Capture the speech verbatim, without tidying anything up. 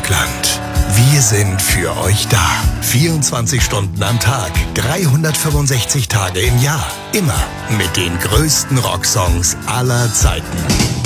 Deutschland. Wir sind für euch da. vierundzwanzig Stunden am Tag, dreihundertfünfundsechzig Tage im Jahr. Immer mit den größten Rocksongs aller Zeiten.